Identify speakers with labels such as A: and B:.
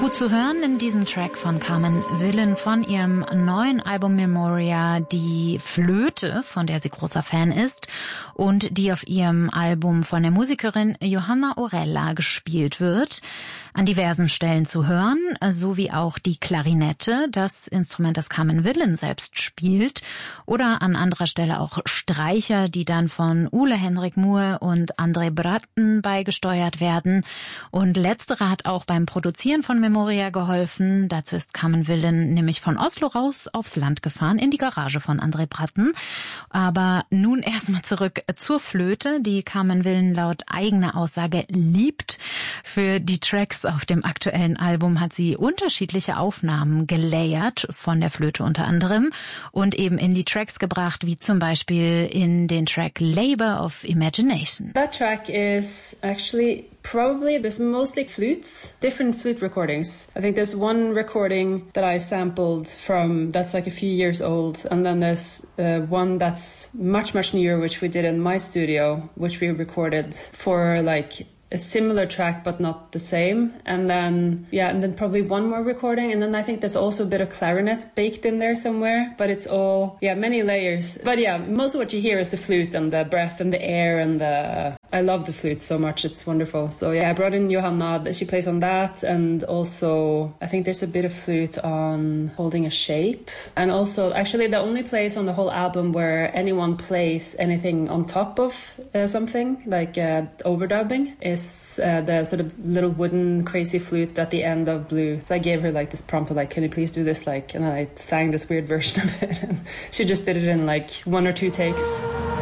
A: Gut zu hören in diesem Track von Carmen Willen von ihrem neuen Album Memoria, die Flöte, von der sie großer Fan ist und die auf ihrem Album von der Musikerin Johanna Orella gespielt wird. An diversen Stellen zu hören, sowie auch die Klarinette, das Instrument, das Carmen Willen selbst spielt, oder an anderer Stelle auch Streicher, die dann von Ole Henrik Moe und André Bratten beigesteuert werden. Und letzterer hat auch beim Produzieren von Memoria geholfen. Dazu ist Carmen Willen nämlich von Oslo raus aufs Land gefahren, in die Garage von André Bratten. Aber nun erstmal zurück zur Flöte, die Carmen Willen laut eigener Aussage liebt. Für die Tracks auf dem aktuellen Album hat sie unterschiedliche Aufnahmen gelayert, von der Flöte unter anderem, und eben in die Tracks gebracht, wie zum Beispiel in den Track Labor of Imagination.
B: That track is actually probably, there's mostly flutes, different flute recordings. I think there's one recording that I sampled from that's like a few years old, and then there's one that's much newer, which we did in my studio, which we recorded for like a similar track but not the same, and then probably one more recording, and then I think there's also a bit of clarinet baked in there somewhere, but it's all many layers. But most of what you hear is the flute and the breath and the air and I love the flute so much, it's wonderful. So I brought in Johanna, she plays on that, and also I think there's a bit of flute on Holding a Shape, and also actually the only place on the whole album where anyone plays anything on top of something like overdubbing is the sort of little wooden crazy flute at the end of Blue. So I gave her like this prompt of like, can you please do this, like, and I sang this weird version of it, and she just did it in like 1 or 2 takes.